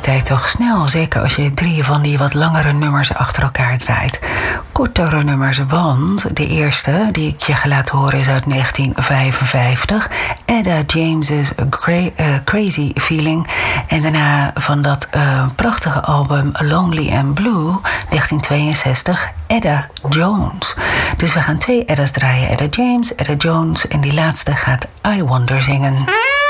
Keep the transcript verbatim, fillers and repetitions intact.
tijd toch snel. Zeker als je drie van die wat langere nummers achter elkaar draait. Kortere nummers, want de eerste die ik je ga laten horen is uit negentien vijfenvijftig. Etta James's Cra- uh, Crazy Feeling. En daarna van dat uh, prachtige album Lonely and Blue, negentien tweeënzestig, Etta Jones. Dus we gaan twee Etta's draaien. Etta James, Etta Jones. En die laatste gaat I Wonder zingen.